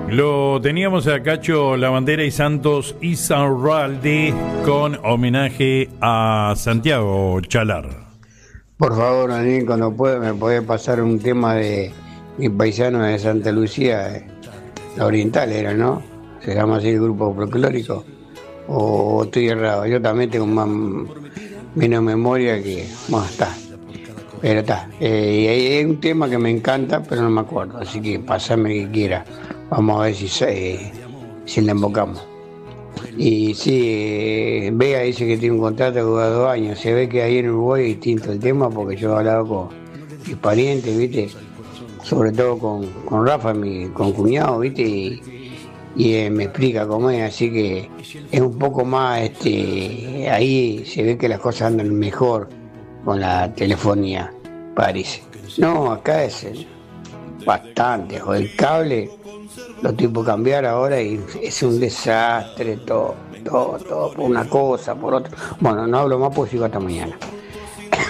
Lo teníamos a Cacho Lavandera y Santos Izarralde con homenaje a Santiago Chalar. Por favor, Anín, cuando pueda me podés pasar un tema de mi paisano de Santa Lucía, la Oriental era, ¿no? Se llama así el grupo folclórico. O estoy errado, yo también tengo menos memoria que... Bueno, está. Pero está. Y hay un tema que me encanta, pero no me acuerdo, así que pasame que quiera. Vamos a ver si la invocamos. Y sí, Vega dice que tiene un contrato que dura 2 años. Se ve que ahí en Uruguay es distinto el tema, porque yo he hablado con mis parientes, ¿viste? Sobre todo con Rafa, con cuñado, ¿viste? Y me explica cómo es, así que es un poco más, ahí se ve que las cosas andan mejor con la telefonía, parece. No, acá es bastante, joder, el cable lo tipo cambiar ahora y es un desastre todo, por una cosa, por otra. Bueno, no hablo más porque sigo hasta mañana.